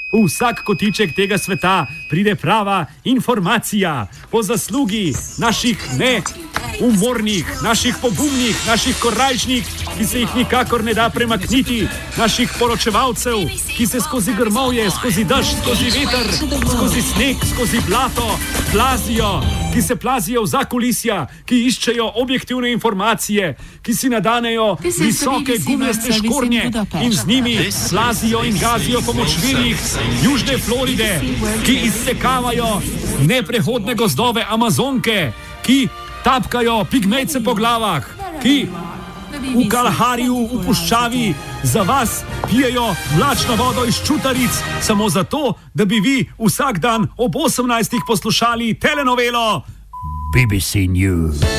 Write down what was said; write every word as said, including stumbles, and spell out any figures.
V vsak kotiček tega sveta pride prava informacija po zaslugi naših neumornih, naših pogumnih, naših korajžnih, ki se jih nikakor ne da premakniti, naših poročevalcev, ki se skozi grmovje, skozi dež, skozi veter, skozi sneg, skozi blato plazijo, ki se plazijo v zakulisja, ki iščejo objektivne informacije, ki si nadanejo visoke gumijaste škornje in z njimi plazijo in gazijo po močvirjih Južne Floride, ki izsekavajo neprehodne gozdove Amazonke, ki tapkajo pigmejce po glavah, ki v Kalhariju v puščavi za vas pijejo mlačno vodo iz čutaric, samo zato, da bi vi vsak dan ob osemnajstih poslušali telenovelo B B C News.